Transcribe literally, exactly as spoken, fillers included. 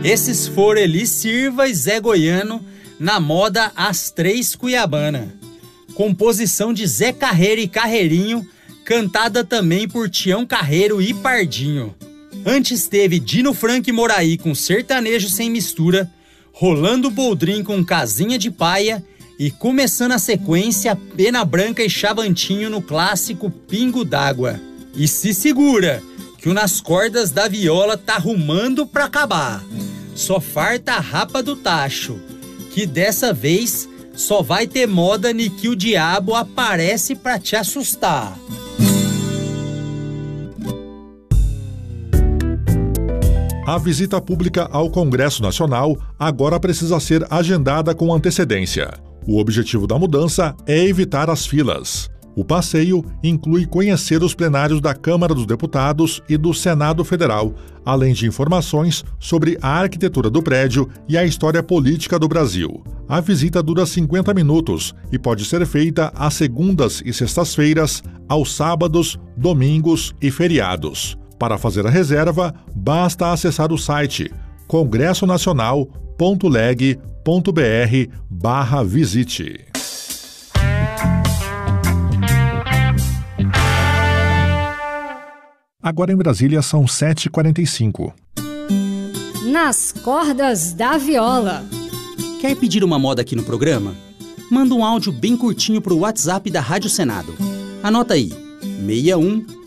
Esses foram Eli Silva e Zé Goiano na moda As Três Cuiabana. Composição de Zé Carreiro e Carreirinho, cantada também por Tião Carreiro e Pardinho. Antes teve Dino Franco e Moraí com Sertanejo Sem Mistura, Rolando Boldrin com Casinha de Paia e começando a sequência Pena Branca e Chavantinho no clássico Pingo d'Água. E se segura, que o Nas Cordas da Viola tá rumando pra acabar. Só farta a rapa do tacho, que dessa vez só vai ter moda ni que o diabo aparece pra te assustar. A visita pública ao Congresso Nacional agora precisa ser agendada com antecedência. O objetivo da mudança é evitar as filas. O passeio inclui conhecer os plenários da Câmara dos Deputados e do Senado Federal, além de informações sobre a arquitetura do prédio e a história política do Brasil. A visita dura cinquenta minutos e pode ser feita às segundas e sextas-feiras, aos sábados, domingos e feriados. Para fazer a reserva, basta acessar o site congressonacional.leg.br barra visite. Agora em Brasília são sete e quarenta e cinco. Nas Cordas da Viola. Quer pedir uma moda aqui no programa? Manda um áudio bem curtinho pro WhatsApp da Rádio Senado. Anota aí, seis um